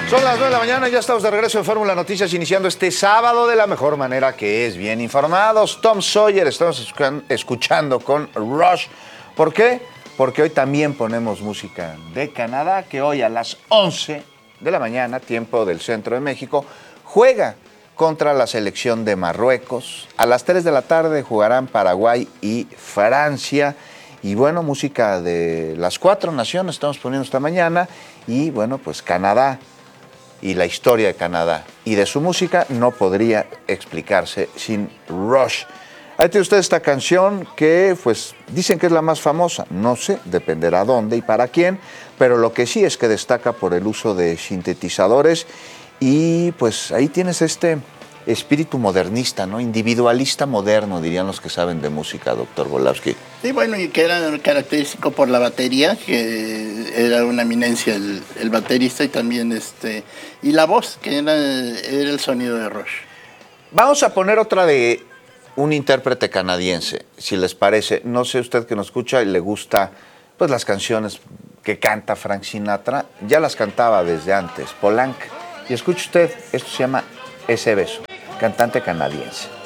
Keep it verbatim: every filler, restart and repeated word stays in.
Son las nueve de la mañana, ya estamos de regreso en Fórmula Noticias, iniciando este sábado de la mejor manera, que es bien informados. Tom Sawyer, estamos escuchando con Rush. ¿Por qué? Porque hoy también ponemos música de Canadá, que hoy a las once de la mañana, tiempo del centro de México, juega contra la selección de Marruecos. A las tres de la tarde jugarán Paraguay y Francia. Y bueno, música de las cuatro naciones estamos poniendo esta mañana. Y bueno, pues Canadá y la historia de Canadá y de su música no podría explicarse sin Rush. Ahí tiene usted esta canción que pues dicen que es la más famosa, no sé, dependerá dónde y para quién, pero lo que sí es que destaca por el uso de sintetizadores y pues ahí tienes este espíritu modernista, ¿no? Individualista moderno, dirían los que saben de música, doctor Volowski. Sí, bueno, y que era característico por la batería, que era una eminencia el, el baterista, y también este y la voz, que era, era el sonido de Rush. Vamos a poner otra de un intérprete canadiense, si les parece. No sé usted que nos escucha y le gusta pues las canciones que canta Frank Sinatra, ya las cantaba desde antes, Polanca. Y escuche usted, esto se llama Ese Beso, cantante canadiense.